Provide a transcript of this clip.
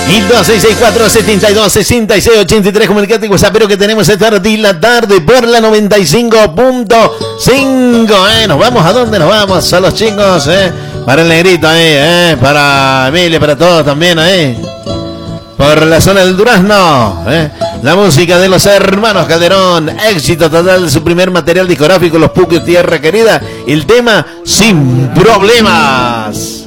Y 2664-7266-83, comunicate y WhatsApp, pero que tenemos esta tarde y la tarde por la 95.5. ¿Nos vamos a dónde nos vamos? A los chicos, para el negrito ahí, para Emilia, para todos también ahí. Por la zona del Durazno, la música de los hermanos Calderón, éxito total de su primer material discográfico, Los Puques Tierra Querida, el tema Sin Problemas.